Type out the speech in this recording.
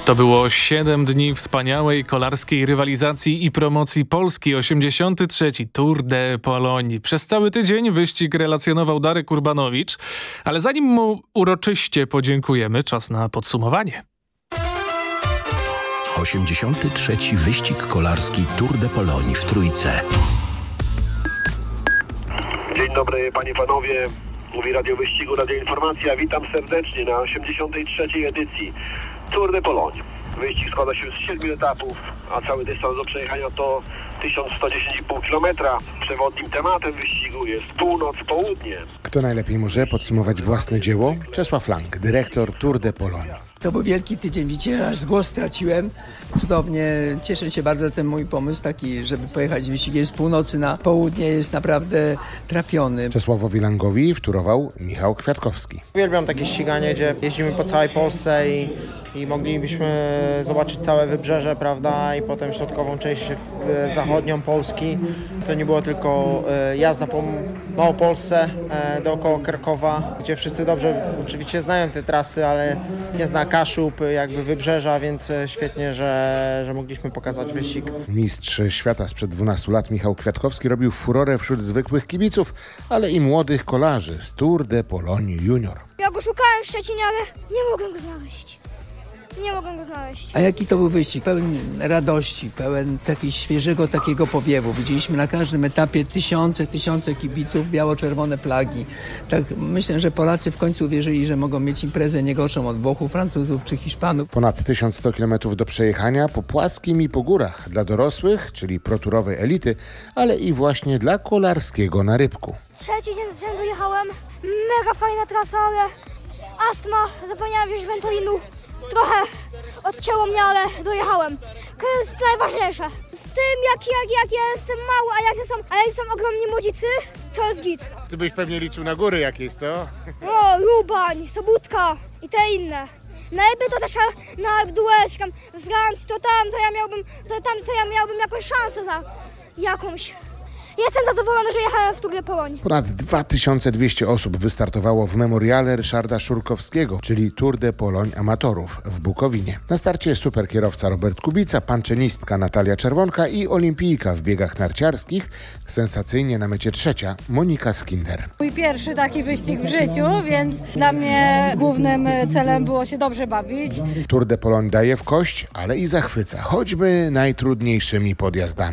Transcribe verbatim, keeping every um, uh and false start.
To było siedem dni wspaniałej kolarskiej rywalizacji i promocji Polski. osiemdziesiąty trzeci Tour de Pologne. Przez cały tydzień wyścig relacjonował Darek Urbanowicz, ale zanim mu uroczyście podziękujemy, czas na podsumowanie. osiemdziesiąty trzeci wyścig kolarski Tour de Pologne w Trójce. Dzień dobry panie i panowie, mówi Radio Wyścigu, Radio Informacja. Witam serdecznie na osiemdziesiątej trzeciej edycji Tour de Pologne. Wyścig składa się z siedmiu etapów, a cały dystans do przejechania to tysiąc sto dziesięć i pół kilometra. Przewodnim tematem wyścigu jest północ-południe. Kto najlepiej może podsumować własne dzieło? Czesław Lang, dyrektor Tour de Pologne. To był wielki tydzień, widzicie, aż głos straciłem. Cudownie, cieszę się bardzo, ten mój pomysł taki, żeby pojechać wyścigiem z północy na południe jest naprawdę trafiony. Czesławowi Langowi wtórował Michał Kwiatkowski. Uwielbiam takie ściganie, gdzie jeździmy po całej Polsce i, i moglibyśmy zobaczyć całe wybrzeże, prawda, i potem środkową część e, zachodnią Polski. To nie było tylko e, jazda po Małopolsce e, dookoła Krakowa, gdzie wszyscy dobrze oczywiście znają te trasy, ale nie zna Kaszub, jakby wybrzeża, więc świetnie, że, że mogliśmy pokazać wyścig. Mistrz świata sprzed dwunastu lat Michał Kwiatkowski robił furorę wśród zwykłych kibiców, ale i młodych kolarzy z Tour de Pologne Junior. Ja go szukałem w Szczecinie, ale nie mogłem go znaleźć. Nie mogłem go znaleźć. A jaki to był wyścig? Pełen radości, pełen takiego świeżego takiego powiewu. Widzieliśmy na każdym etapie tysiące, tysiące kibiców, biało-czerwone flagi. Tak myślę, że Polacy w końcu uwierzyli, że mogą mieć imprezę nie gorszą od Włochów, Francuzów czy Hiszpanów. Ponad tysiąc sto kilometrów do przejechania po płaskim i po górach. Dla dorosłych, czyli proturowej elity, ale i właśnie dla kolarskiego na rybku. Trzeci dzień z rzędu jechałem. Mega fajna trasa, ale astma, zapomniałem wziąć Ventolinu. Trochę odcięło mnie, ale dojechałem. To jest najważniejsze. Z tym, jak, jak, jak ja jestem mały, a jak są, a jak są ogromni młodzicy, to jest git. Ty byś pewnie liczył na góry jakieś, co? O, Lubań, Sobótka i te inne. Najlepiej to też na Alpe d'Huez, tam w Francji, to tam, to ja miałbym, to tam, to ja miałbym jakąś szansę za jakąś. Jestem zadowolony, że jechałem w Tour de Pologne. Ponad dwa tysiące dwieście osób wystartowało w memoriale Ryszarda Szurkowskiego, czyli Tour de Pologne amatorów w Bukowinie. Na starcie superkierowca Robert Kubica, panczynistka Natalia Czerwonka i olimpijka w biegach narciarskich, sensacyjnie na mecie trzecia Monika Skinder. Mój pierwszy taki wyścig w życiu, więc dla mnie głównym celem było się dobrze bawić. Tour de Pologne daje w kość, ale i zachwyca, choćby najtrudniejszymi podjazdami.